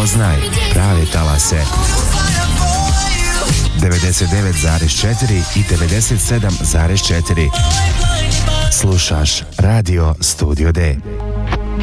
Prepoznaj prave talase. 99,4 i 97,4. Slušaš Radio Studio D.